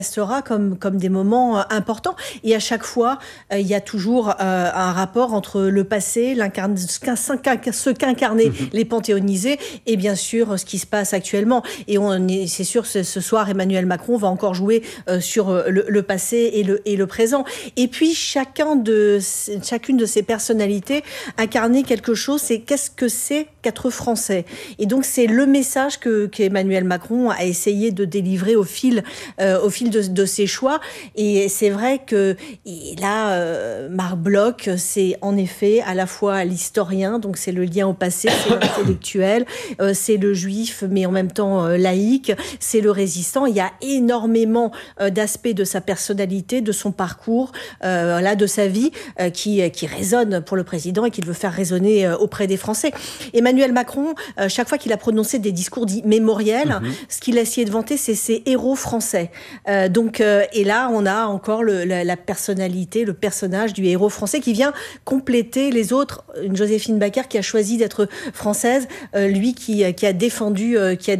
restera comme des moments importants. Et à chaque fois, il y a toujours un rapport entre le passé, ce qu'incarnaient les panthéonisés, et bien sûr ce qui se passe actuellement. Et c'est sûr, ce soir, Emmanuel Macron va encore jouer sur le passé et le présent. Et puis, chacune de ces personnalités incarnait quelque chose. C'est qu'est-ce que c'est qu'être français. Et donc, c'est le message qu'Emmanuel Macron a essayé de délivrer au fil de ses choix. Et c'est vrai que là, Marc Bloch, c'est en effet à la fois l'historien, donc c'est le lien au passé, c'est l'intellectuel, c'est le juif, mais en même temps laïque, c'est le résistant. Il y a énormément d'aspects de sa personnalité, de son parcours, de sa vie, qui résonnent pour le président et qu'il veut faire résonner auprès des Français. Emmanuel Macron, chaque fois qu'il a prononcé des discours dits mémoriels, ce qu'il a essayé de vanter, c'est ses héros français. Et là, on a encore la personnalité, le personnage du héros français qui vient compléter les autres. Une Joséphine Baker qui a choisi d'être française, lui qui a défendu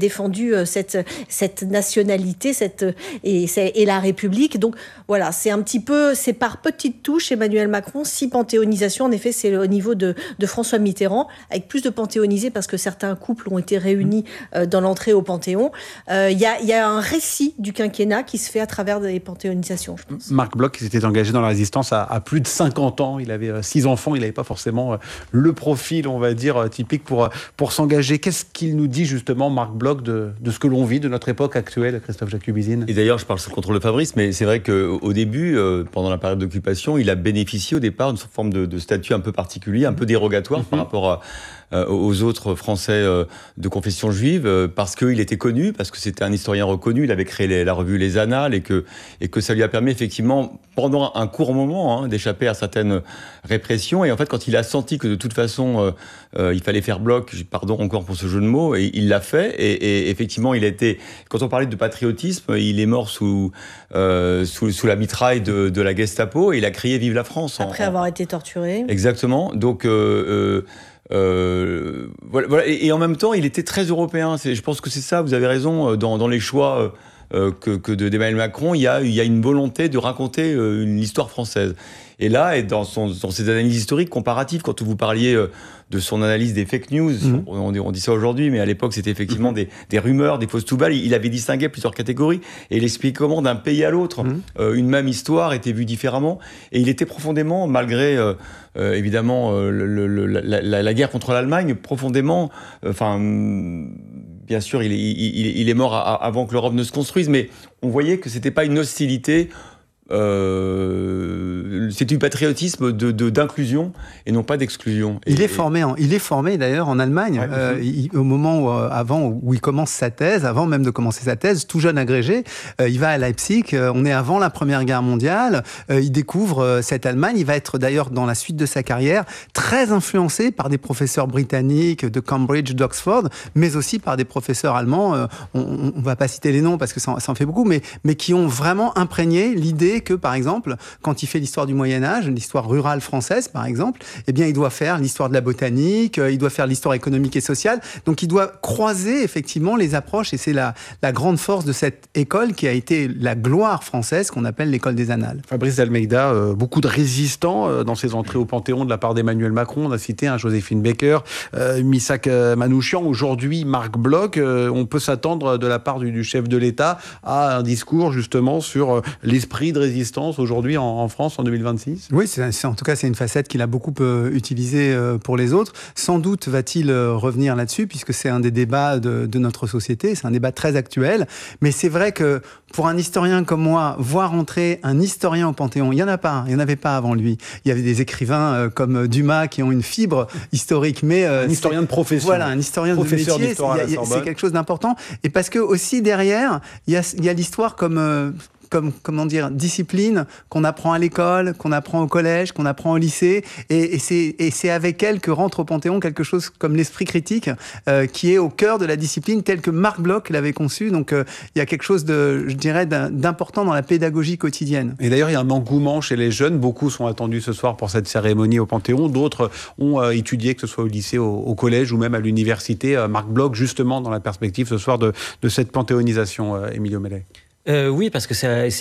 cette nationalité, et la République. Donc voilà, c'est par petites touches Emmanuel Macron. 6 panthéonisations, en effet, c'est au niveau de François Mitterrand, avec plus de panthéonisés parce que certains couples ont été réunis dans l'entrée au Panthéon. Il y a un récit du quinquennat qui se fait à travers des panthéonisations, je pense. Marc Bloch, il s'était engagé dans la résistance à plus de 50 ans. Il avait 6 enfants. Il n'avait pas forcément le profil, on va dire, typique pour s'engager. Qu'est-ce qu'il nous dit, justement, Marc Bloch, de ce que l'on vit, de notre époque actuelle, Christophe Jacubizine? Et d'ailleurs, je parle sous contrôle de Fabrice, mais c'est vrai qu'au début, pendant la période d'occupation, il a bénéficié au départ d'une forme de statut un peu particulier, un peu dérogatoire par rapport aux autres Français de confession juive, parce qu'il était connu, parce que c'était un historien reconnu. Il avait créé la revue Les Annales, et que ça lui a permis effectivement, pendant un court moment, d'échapper à certaines répressions. Et en fait, quand il a senti que de toute façon, il fallait faire bloc, pardon encore pour ce jeu de mots, et il l'a fait. Et effectivement, quand on parlait de patriotisme, il est mort sous la mitraille de la Gestapo, et il a crié Vive la France. Après avoir été torturé. Exactement. Donc, voilà. Et en même temps, il était très européen. Je pense que c'est ça, vous avez raison, dans les choix d'Emmanuel Macron, il y a une volonté de raconter une histoire française. Et là, et dans ses analyses historiques comparatives, quand vous parliez de son analyse des fake news, on dit ça aujourd'hui, mais à l'époque, c'était effectivement des rumeurs, des fausses toubales. Il avait distingué plusieurs catégories, et il expliquait comment, d'un pays à l'autre, une même histoire était vue différemment. Et il était profondément, malgré évidemment la guerre contre l'Allemagne, profondément... Bien sûr, il est mort avant que l'Europe ne se construise, mais on voyait que c'était pas une hostilité, c'est du patriotisme d'inclusion et non pas d'exclusion. Il est formé d'ailleurs en Allemagne, au moment où il commence sa thèse, avant même de commencer sa thèse, tout jeune agrégé, il va à Leipzig, on est avant la Première Guerre mondiale, il découvre cette Allemagne, il va être d'ailleurs dans la suite de sa carrière très influencé par des professeurs britanniques de Cambridge, d'Oxford, mais aussi par des professeurs allemands, on va pas citer les noms parce que ça en fait beaucoup, mais qui ont vraiment imprégné l'idée que, par exemple, quand il fait l'histoire du Moyen-Âge, l'histoire rurale française, par exemple, eh bien, il doit faire l'histoire de la botanique, il doit faire l'histoire économique et sociale. Donc, il doit croiser, effectivement, les approches, et c'est la grande force de cette école qui a été la gloire française, qu'on appelle l'école des Annales. Fabrice d'Almeida, beaucoup de résistants dans ses entrées au Panthéon de la part d'Emmanuel Macron. On a cité Joséphine Baker, Missak Manouchian, aujourd'hui Marc Bloch. On peut s'attendre de la part du chef de l'État à un discours, justement, sur l'esprit de résistance aujourd'hui en France en 2026? Oui, en tout cas, c'est une facette qu'il a beaucoup utilisée pour les autres. Sans doute va-t-il revenir là-dessus, puisque c'est un des débats de notre société, c'est un débat très actuel. Mais c'est vrai que pour un historien comme moi, voir entrer un historien au Panthéon, il n'y en avait pas avant lui. Il y avait des écrivains comme Dumas qui ont une fibre historique, mais... un historien de profession. Voilà, un historien de métier, c'est quelque chose d'important. Et parce que aussi derrière, il y a l'histoire comme discipline qu'on apprend à l'école, qu'on apprend au collège, qu'on apprend au lycée, et c'est avec elle que rentre au Panthéon quelque chose comme l'esprit critique, qui est au cœur de la discipline tel que Marc Bloch l'avait conçu. Donc il y a quelque chose d'important dans la pédagogie quotidienne. Et d'ailleurs, il y a un engouement chez les jeunes. Beaucoup sont attendus ce soir pour cette cérémonie au Panthéon. D'autres ont étudié, que ce soit au lycée, au collège ou même à l'université. Marc Bloch, justement, dans la perspective ce soir de cette panthéonisation, Emilio Mellet. Oui, parce que c'est